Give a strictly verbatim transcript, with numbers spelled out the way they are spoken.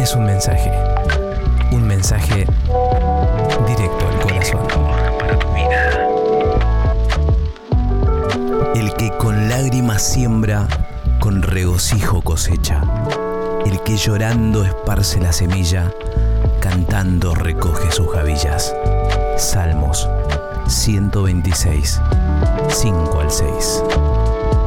es un mensaje, un mensaje directo al corazón. Para tu vida. El que con lágrimas siembra, con regocijo cosecha. El que llorando esparce la semilla, cantando recoge sus gavillas. Salmos ciento veintiséis, cinco al seis.